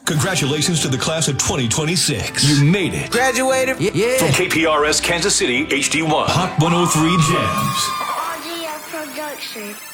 Congratulations to the class of 2026. You made it. Graduated? Yeah. From KPRS Kansas City HD1. Hot 103 Jams. Audio production.